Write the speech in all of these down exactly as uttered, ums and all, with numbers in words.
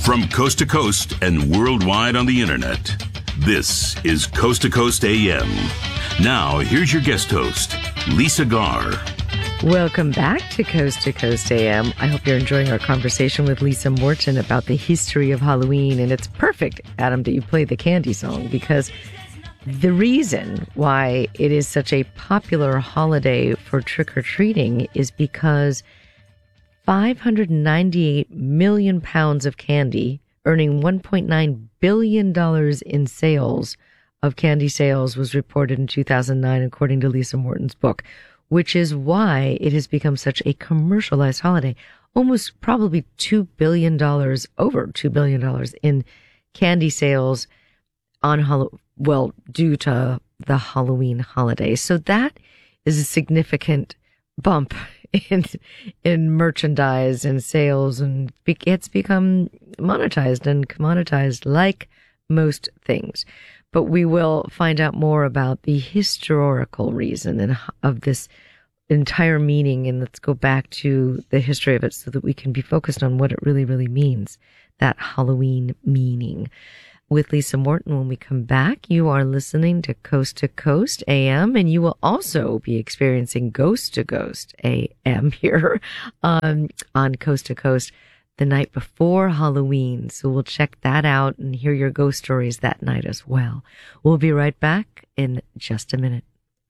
From coast to coast and worldwide on the internet, this is Coast to Coast A M. Now, here's your guest host, Lisa Garr. Welcome back to Coast to Coast A M. I hope you're enjoying our conversation with Lisa Morton about the history of Halloween. And it's perfect, Adam, that you play the candy song, because the reason why it is such a popular holiday for trick-or-treating is because five hundred ninety-eight million pounds of candy, earning one point nine billion dollars in sales of candy sales, was reported in two thousand nine, according to Lisa Morton's book, which is why it has become such a commercialized holiday. Almost probably two billion dollars, over two billion dollars in candy sales on Halloween, well, due to the Halloween holiday. So that is a significant bump in in merchandise and sales, and it's become monetized and commoditized like most things. But we will find out more about the historical reason and of this entire meaning, and let's go back to the history of it so that we can be focused on what it really, really means, that Halloween meaning. With Lisa Morton, when we come back, you are listening to Coast to Coast A M, and you will also be experiencing Ghost to Ghost A M here um, on Coast to Coast the night before Halloween. So we'll check that out and hear your ghost stories that night as well. We'll be right back in just a minute.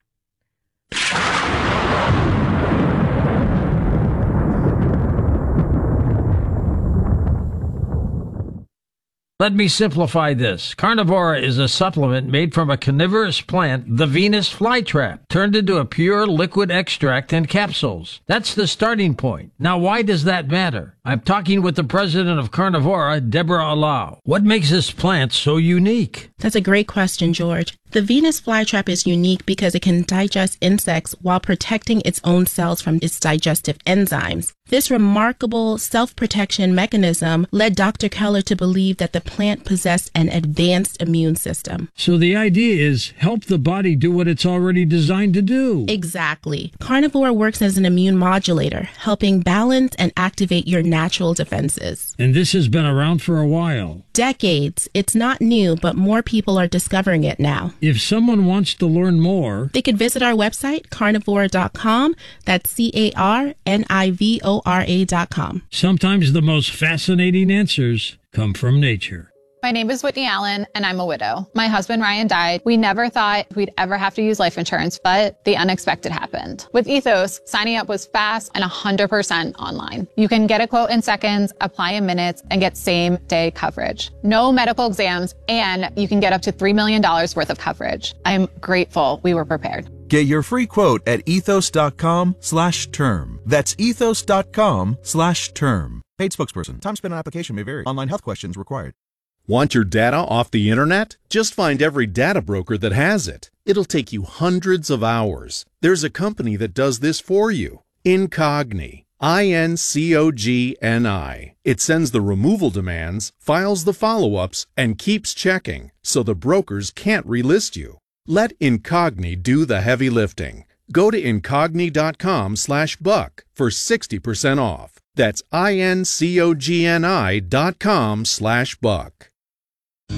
Let me simplify this. Carnivora is a supplement made from a carnivorous plant, the Venus flytrap, turned into a pure liquid extract and capsules. That's the starting point. Now, why does that matter? I'm talking with the president of Carnivora, Deborah Allow. What makes this plant so unique? That's a great question, George. The Venus flytrap is unique because it can digest insects while protecting its own cells from its digestive enzymes. This remarkable self-protection mechanism led Doctor Keller to believe that the plant possessed an advanced immune system. So the idea is help the body do what it's already designed to do. Exactly. Carnivora works as an immune modulator, helping balance and activate your natural defenses. And this has been around for a while. Decades. It's not new, but more people are discovering it now. If someone wants to learn more, they could visit our website, carnivora dot com. That's C A R N I V O R A dot com. Sometimes the most fascinating answers come from nature. My name is Whitney Allen, and I'm a widow. My husband, Ryan, died. We never thought we'd ever have to use life insurance, but the unexpected happened. With Ethos, signing up was fast and one hundred percent online. You can get a quote in seconds, apply in minutes, and get same-day coverage. No medical exams, and you can get up to three million dollars worth of coverage. I'm grateful we were prepared. Get your free quote at ethos.com slash term. That's ethos.com slash term. Paid spokesperson. Time spent on application may vary. Online health questions required. Want your data off the internet? Just find every data broker that has it. It'll take you hundreds of hours. There's a company that does this for you. Incogni. I N C O G N I. It sends the removal demands, files the follow-ups, and keeps checking, so the brokers can't relist you. Let Incogni do the heavy lifting. Go to incogni.com slash buck for sixty percent off. That's I N C O G N I dot com slash buck.